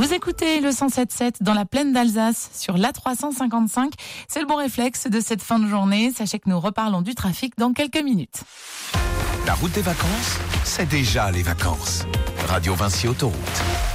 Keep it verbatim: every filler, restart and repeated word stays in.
Vous écoutez le cent sept sept dans la plaine d'Alsace sur l'A trois cent cinquante-cinq. C'est le bon réflexe de cette fin de journée. Sachez que nous reparlons du trafic dans quelques minutes. La route des vacances, c'est déjà les vacances. Radio Vinci Autoroute.